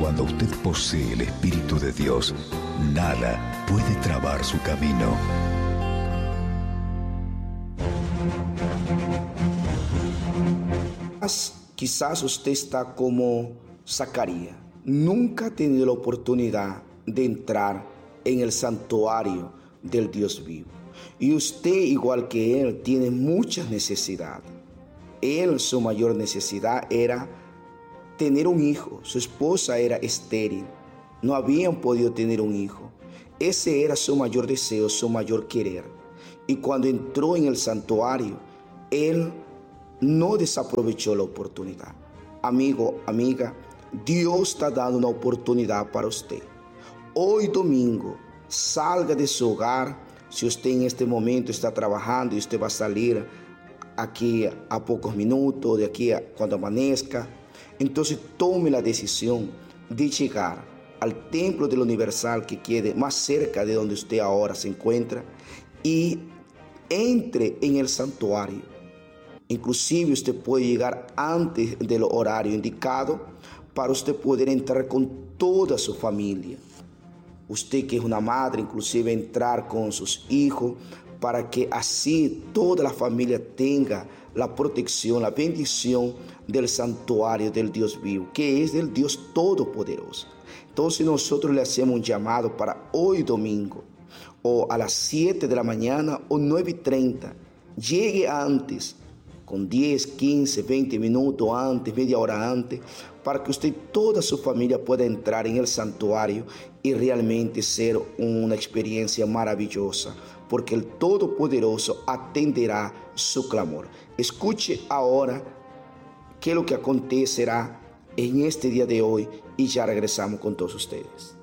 Cuando usted posee el Espíritu de Dios, nada puede trabar su camino. Quizás usted está como Zacarías. Nunca ha tenido la oportunidad de entrar en el santuario del Dios vivo. Y usted, igual que él, tiene muchas necesidades. Él, su mayor necesidad era tener un hijo. Su esposa era estéril. No habían podido tener un hijo. Ese era su mayor deseo, su mayor querer. Y cuando entró en el santuario, él no desaprovechó la oportunidad. Amigo, amiga, Dios está dando una oportunidad para usted. Hoy domingo, salga de su hogar. Si usted en este momento está trabajando y usted va a salir aquí a pocos minutos, de aquí a cuando amanezca, entonces tome la decisión de llegar al templo del Universal que quede más cerca de donde usted ahora se encuentra y entre en el santuario. Inclusive usted puede llegar antes del horario indicado para usted poder entrar con toda su familia. Usted que es una madre, inclusive entrar con sus hijos para que así toda la familia tenga la protección, la bendición del santuario del Dios vivo, que es del Dios Todopoderoso. Entonces nosotros le hacemos un llamado para hoy domingo, o a las 7 de la mañana o 9:30. Llegue antes, con 10, 15, 20 minutos antes, media hora antes, para que usted y toda su familia pueda entrar en el santuario y realmente ser una experiencia maravillosa, porque el Todopoderoso atenderá su clamor. Escuche ahora qué es lo que acontecerá en este día de hoy y ya regresamos con todos ustedes.